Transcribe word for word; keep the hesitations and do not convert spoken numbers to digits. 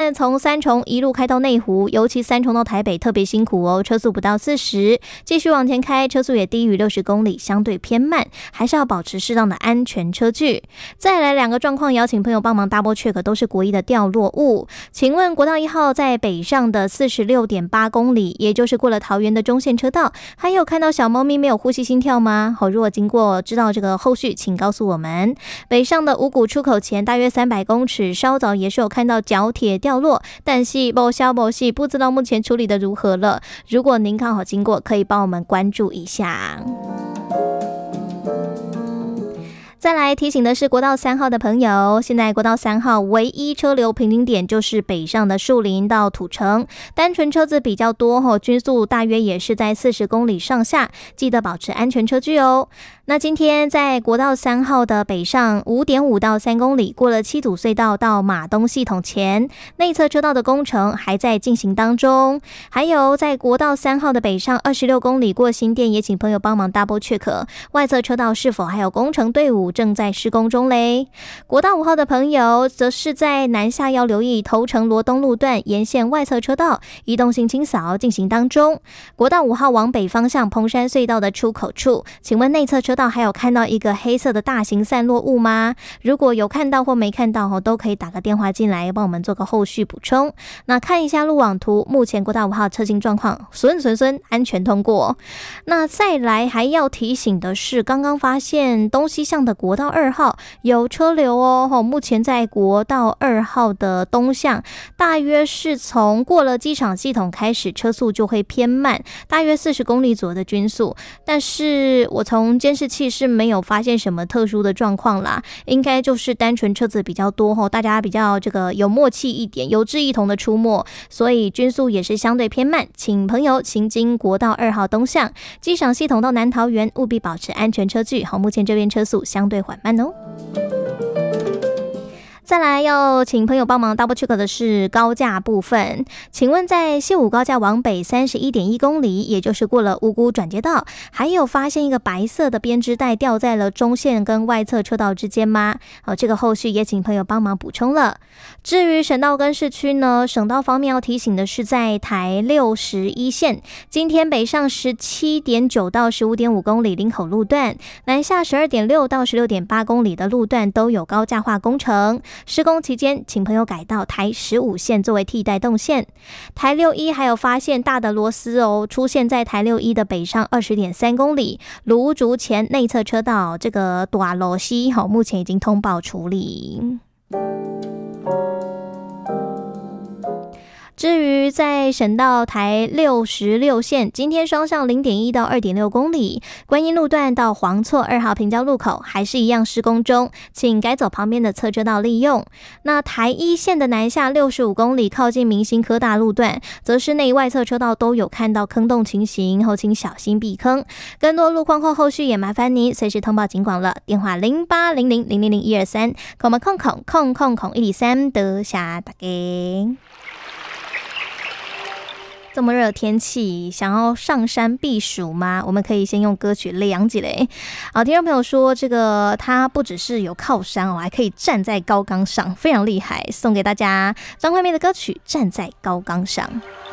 段从三重一路开到内湖，尤其三重到台北特别辛苦哦，车速不到四十，继续往前开，车速也低于六十公里，相对偏慢，还是要保持适当的安全车距。再来两个状况，邀请朋友帮忙 double check， 都是国一的掉落物。请问国道一号在北上的 四十六点八公里，也就是过了桃园的中线车道，还有看到小猫咪没有呼吸心跳吗？好，如果经过知道这个后续，请告诉我们。北上的五股出口前大约三百公尺，稍早也是有看到角铁掉落，但是不消不细，不知道目前处理的如何了。如果您刚好经过，可以帮我们关注一下。再来提醒的是国道三号的朋友，现在国道三号唯一车流平均点就是北上的树林到土城，单纯车子比较多哦，均速大约也是在四十公里上下，记得保持安全车距哦。那今天在国道三号的北上 五点五到三公里，过了七堵隧道到马东系统前，内侧车道的工程还在进行当中。还有在国道三号的北上二十六公里过新店，也请朋友帮忙 double check 外侧车道是否还有工程队伍正在施工中嘞。国道五号的朋友则是在南下要留意头城罗东路段沿线外侧车道移动性清扫进行当中。国道五号往北方向蓬山隧道的出口处，请问内侧车道还有看到一个黑色的大型散落物吗？如果有看到或没看到，都可以打个电话进来帮我们做个后续补充。那看一下路网图，目前国道五号车行状况顺顺顺，安全通过。那再来还要提醒的是，刚刚发现东西向的国道二号有车流哦，目前在国道二号的东向，大约是从过了机场系统开始，车速就会偏慢，大约四十公里左右的均速。但是我从监视器是没有发现什么特殊的状况啦，应该就是单纯车子比较多吼，大家比较这个有默契一点，有志一同的出没，所以均速也是相对偏慢。请朋友行经国道二号东向机场系统到南桃园，务必保持安全车距。好，目前这边车速相对缓慢哦。再来要请朋友帮忙 double check 的是高架部分，请问在西武高架往北 三十一点一公里，也就是过了五股转接道，还有发现一个白色的编织带掉在了中线跟外侧车道之间吗？好，这个后续也请朋友帮忙补充了。至于省道跟市区呢，省道方面要提醒的是，在台六十一线，今天北上 十七点九到十五点五公里林口路段，南下 十二点六到十六点八公里的路段都有高架化工程。施工期间，请朋友改到台十五线作为替代动线。台六一还有发现大的螺丝哦，出现在台六一的北上 二十点三公里，芦竹前内侧车道这个大螺丝，目前已经通报处理。至于在省道台六十六线，今天双向 零点一到二点六公里，观音路段到黄厝二号平交路口还是一样施工中，请改走旁边的侧车道利用。那台一线的南下六十五公里，靠近明星科大路段，则是内外侧车道都有看到坑洞情形，后请小心避坑。更多路况后后续也麻烦您随时通报警广了，电话零八零零零零零一二三，空空空空空空一二三，多谢大家。这么热的天气，想要上山避暑吗？我们可以先用歌曲凉几嘞。好，听众朋友说，这个他不只是有靠山哦，还可以站在高岗上，非常厉害。送给大家张惠妹的歌曲《站在高岗上》。